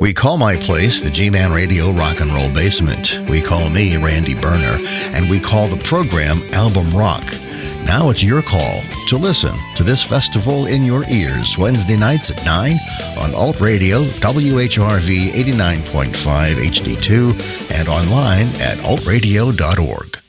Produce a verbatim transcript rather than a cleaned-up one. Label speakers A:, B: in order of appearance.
A: We call my place the G-Man Radio Rock and Roll Basement. We call me Randy Berner, and we call the program Album Rock. Now it's your call to listen to this festival in your ears Wednesday nights at nine on Alt Radio, W H R V eighty-nine point five H D two, and online at alt radio dot org.